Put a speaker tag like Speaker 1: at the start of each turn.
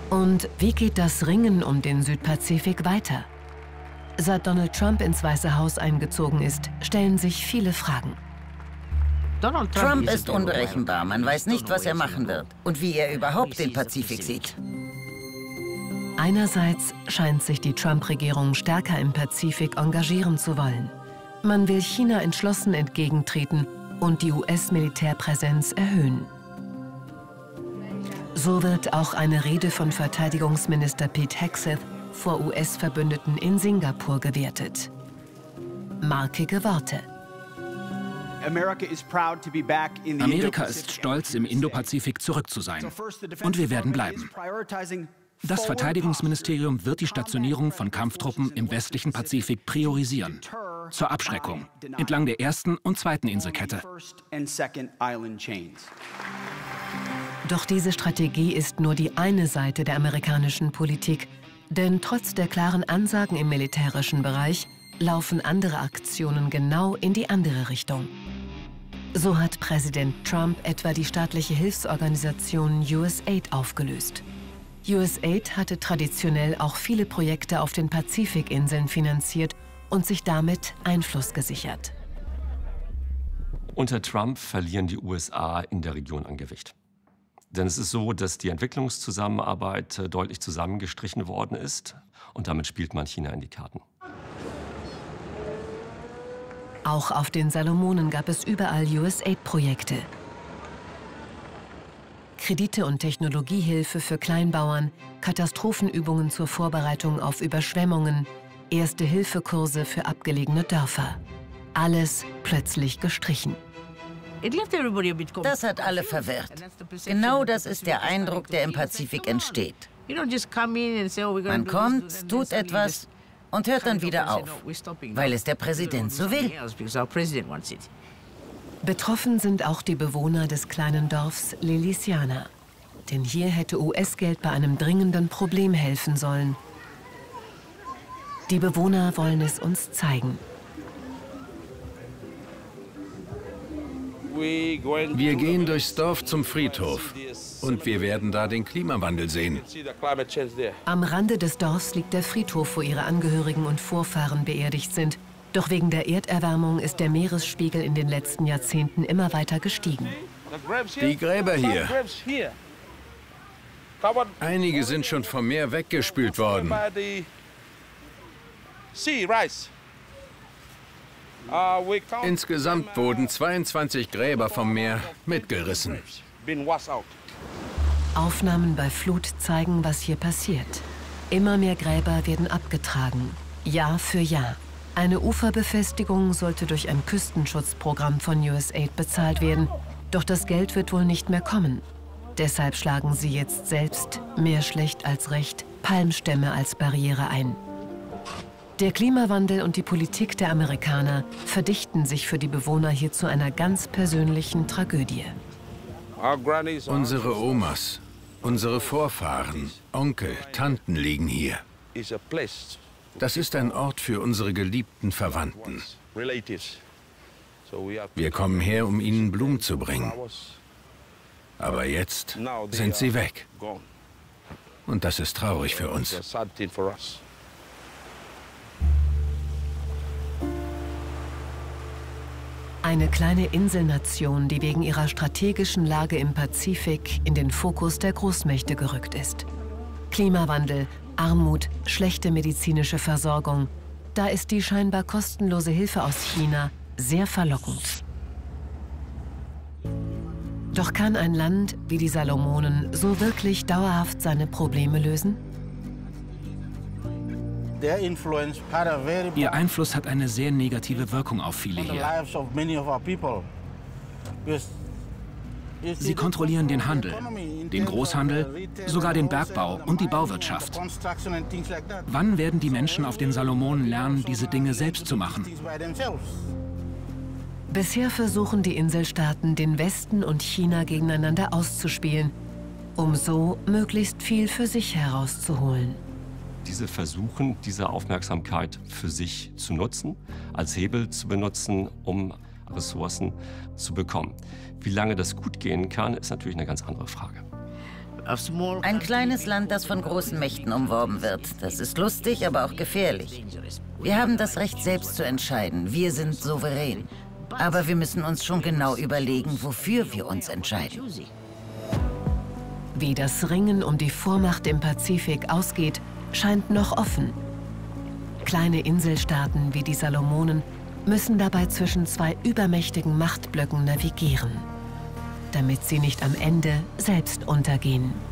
Speaker 1: Und wie geht das Ringen um den Südpazifik weiter? Seit Donald Trump ins Weiße Haus eingezogen ist, stellen sich viele Fragen.
Speaker 2: Trump ist unberechenbar. Man weiß nicht, was er machen wird und wie er überhaupt den Pazifik sieht.
Speaker 1: Einerseits scheint sich die Trump-Regierung stärker im Pazifik engagieren zu wollen. Man will China entschlossen entgegentreten und die US-Militärpräsenz erhöhen. So wird auch eine Rede von Verteidigungsminister Pete Hegseth vor US-Verbündeten in Singapur gewertet. Markige Worte.
Speaker 3: Amerika ist stolz, im Indopazifik zurück zu sein. Und wir werden bleiben. Das Verteidigungsministerium wird die Stationierung von Kampftruppen im westlichen Pazifik priorisieren. Zur Abschreckung, entlang der ersten und zweiten Inselkette.
Speaker 1: Doch diese Strategie ist nur die eine Seite der amerikanischen Politik. Denn trotz der klaren Ansagen im militärischen Bereich laufen andere Aktionen genau in die andere Richtung. So hat Präsident Trump etwa die staatliche Hilfsorganisation USAID aufgelöst. USAID hatte traditionell auch viele Projekte auf den Pazifikinseln finanziert und sich damit Einfluss gesichert.
Speaker 4: Unter Trump verlieren die USA in der Region an Gewicht. Denn es ist so, dass die Entwicklungszusammenarbeit deutlich zusammengestrichen worden ist. Und damit spielt man China in die Karten.
Speaker 1: Auch auf den Salomonen gab es überall USAID-Projekte. Kredite und Technologiehilfe für Kleinbauern, Katastrophenübungen zur Vorbereitung auf Überschwemmungen, Erste-Hilfe-Kurse für abgelegene Dörfer. Alles plötzlich gestrichen.
Speaker 2: Das hat alle verwirrt. Genau das ist der Eindruck, der im Pazifik entsteht. Man kommt, tut etwas und hört dann wieder auf, weil es der Präsident so will.
Speaker 1: Betroffen sind auch die Bewohner des kleinen Dorfs Lilisiana. Denn hier hätte US-Geld bei einem dringenden Problem helfen sollen. Die Bewohner wollen es uns zeigen.
Speaker 5: Wir gehen durchs Dorf zum Friedhof und wir werden da den Klimawandel sehen.
Speaker 1: Am Rande des Dorfs liegt der Friedhof, wo ihre Angehörigen und Vorfahren beerdigt sind. Doch wegen der Erderwärmung ist der Meeresspiegel in den letzten Jahrzehnten immer weiter gestiegen.
Speaker 5: Die Gräber hier. Einige sind schon vom Meer weggespült worden. Insgesamt wurden 22 Gräber vom Meer mitgerissen.
Speaker 1: Aufnahmen bei Flut zeigen, was hier passiert. Immer mehr Gräber werden abgetragen, Jahr für Jahr. Eine Uferbefestigung sollte durch ein Küstenschutzprogramm von USAID bezahlt werden. Doch das Geld wird wohl nicht mehr kommen. Deshalb schlagen sie jetzt selbst, mehr schlecht als recht, Palmstämme als Barriere ein. Der Klimawandel und die Politik der Amerikaner verdichten sich für die Bewohner hier zu einer ganz persönlichen Tragödie.
Speaker 5: Unsere Omas, unsere Vorfahren, Onkel, Tanten liegen hier. Das ist ein Ort für unsere geliebten Verwandten. Wir kommen her, um ihnen Blumen zu bringen. Aber jetzt sind sie weg. Und das ist traurig für uns.
Speaker 1: Eine kleine Inselnation, die wegen ihrer strategischen Lage im Pazifik in den Fokus der Großmächte gerückt ist. Klimawandel, Armut, schlechte medizinische Versorgung. Da ist die scheinbar kostenlose Hilfe aus China sehr verlockend. Doch kann ein Land wie die Salomonen so wirklich dauerhaft seine Probleme lösen?
Speaker 3: Ihr Einfluss hat eine sehr negative Wirkung auf viele hier. Sie kontrollieren den Handel, den Großhandel, sogar den Bergbau und die Bauwirtschaft. Wann werden die Menschen auf den Salomonen lernen, diese Dinge selbst zu machen?
Speaker 1: Bisher versuchen die Inselstaaten, den Westen und China gegeneinander auszuspielen, um so möglichst viel für sich herauszuholen.
Speaker 4: Diese versuchen, diese Aufmerksamkeit für sich zu nutzen, als Hebel zu benutzen, um Ressourcen zu bekommen. Wie lange das gut gehen kann, ist natürlich eine ganz andere Frage.
Speaker 2: Ein kleines Land, das von großen Mächten umworben wird. Das ist lustig, aber auch gefährlich. Wir haben das Recht, selbst zu entscheiden. Wir sind souverän. Aber wir müssen uns schon genau überlegen, wofür wir uns entscheiden.
Speaker 1: Wie das Ringen um die Vormacht im Pazifik ausgeht, scheint noch offen. Kleine Inselstaaten wie die Salomonen müssen dabei zwischen zwei übermächtigen Machtblöcken navigieren, damit sie nicht am Ende selbst untergehen.